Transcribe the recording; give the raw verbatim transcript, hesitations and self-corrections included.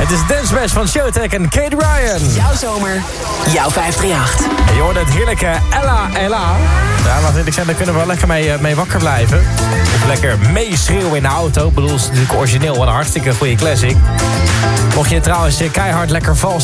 Het is Dance Smash van Showtek en Kate Ryan. Jouw zomer, jouw vijf drie acht. En je hoorde het heerlijke Ella Ella. Ja, laat ik zeggen, daar kunnen we wel lekker mee, mee wakker blijven. Of lekker meeschreeuwen in de auto. Ik bedoel, het is natuurlijk origineel en een hartstikke goede classic. Mocht je trouwens keihard lekker vals